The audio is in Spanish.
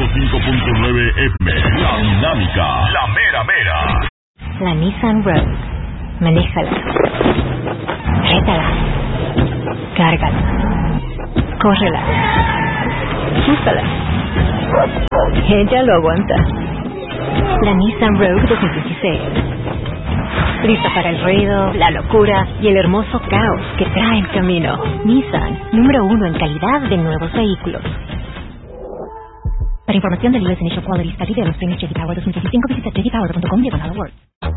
105.9 FM. La Dinámica. La Mera Mera. La Nissan Rogue. Manéjala. Rétala. Cárgala. Córrela. Úsala. Ella lo aguanta. La Nissan Rogue 2016. Lista para el ruido, la locura y el hermoso caos que trae en camino. Nissan, número 1 en calidad de nuevos vehículos. Para información del US Initial Quality Study de los premios J.D. Power 2015, visita jdpower.com/awards.